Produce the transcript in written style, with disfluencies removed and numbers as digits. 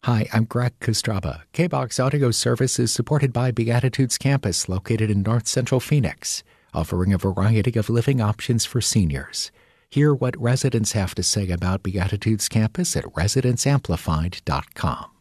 Hi, I'm Greg Kostraba. KBOX Audio Service is supported by Beatitudes Campus, located in North Central Phoenix, offering a variety of living options for seniors. Hear what residents have to say about Beatitudes Campus at residenceamplified.com.